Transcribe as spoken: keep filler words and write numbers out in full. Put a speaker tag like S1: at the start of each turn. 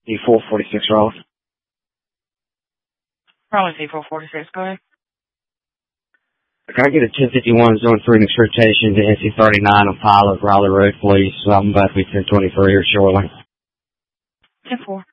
S1: D four forty-six Raleigh.
S2: Raleigh D four forty-six, go ahead.
S1: Can I get a ten fifty-one zone three and extraction to N C thirty-nine on Pilot Raleigh Road, please? So I'm about to be ten twenty-three here shortly.
S2: ten four.